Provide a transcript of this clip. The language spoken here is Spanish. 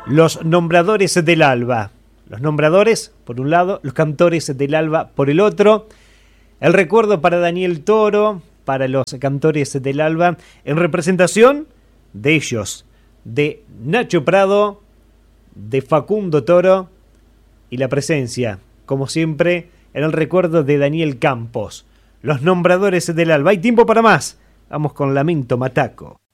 Los nombradores del alba. Los nombradores, por un lado, los cantores del alba, por el otro. El recuerdo para Daniel Toro, para los cantores del alba, en representación de ellos, de Nacho Prado, de Facundo Toro, y la presencia, como siempre, en el recuerdo de Daniel Campos. Los nombradores del alba. Hay tiempo para más. Vamos con Lamento Mataco.